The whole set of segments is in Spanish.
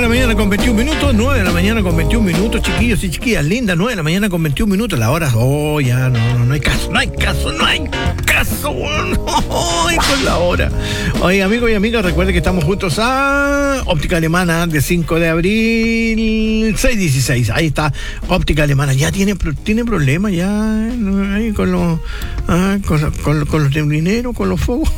la mañana con 21 minutos, 9 de la mañana con 21 minutos, chiquillos y chiquillas lindas, 9 de la mañana con 21 minutos, la hora, ya no hay caso, con la hora. Oye, amigos y amigas, recuerden que estamos juntos a Óptica Alemana de 5 de abril, 616, ahí está, Óptica Alemana, ya tiene problemas ya ahí con los temblineros, con los fogos.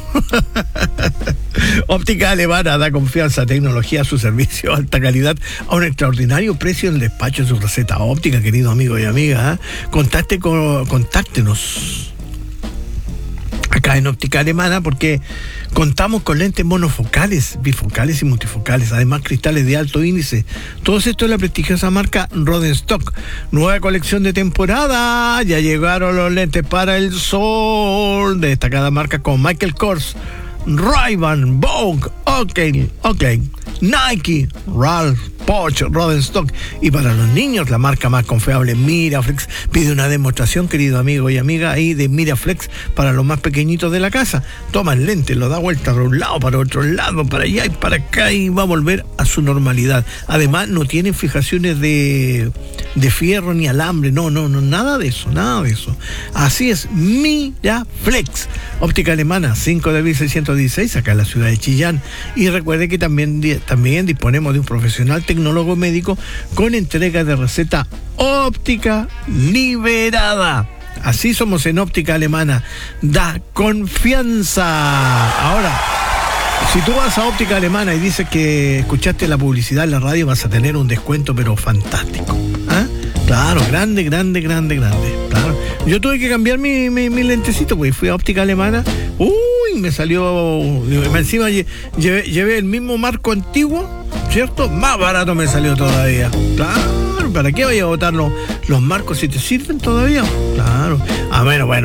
Óptica Alemana da confianza, tecnología a su servicio, alta calidad a un extraordinario precio en el despacho de su receta óptica, querido amigo y amiga. Contáctenos acá en Óptica Alemana porque contamos con lentes monofocales, bifocales y multifocales, además cristales de alto índice. Todo esto es la prestigiosa marca Rodenstock. Nueva colección de temporada, ya llegaron los lentes para el sol de destacada marca con Michael Kors, Ray-Ban, Vogue, Oakley, Nike, Ralph, Porsche, Rodenstock. Y para los niños, la marca más confiable, Miraflex, pide una demostración, querido amigo y amiga, ahí de Miraflex para los más pequeñitos de la casa. Toma el lente, lo da vuelta de un lado para otro lado, para allá y para acá, y va a volver a su normalidad. Además, no tienen fijaciones de fierro ni alambre, no, nada de eso. Así es, Miraflex. Óptica Alemana, 5 de abril 616, acá en la ciudad de Chillán. Y recuerde que también disponemos de un profesional tecnólogo médico con entrega de receta óptica liberada. Así somos en Óptica Alemana. Da confianza. Ahora, si tú vas a Óptica Alemana y dices que escuchaste la publicidad en la radio, vas a tener un descuento, pero fantástico. ¿Ah? Claro, grande. Claro. Yo tuve que cambiar mi lentecito, pues fui a Óptica Alemana. Me salió. Encima llevé el mismo marco antiguo, ¿cierto? Más barato me salió todavía. Claro, ¿para qué voy a botar los marcos si te sirven todavía? Claro. Bueno.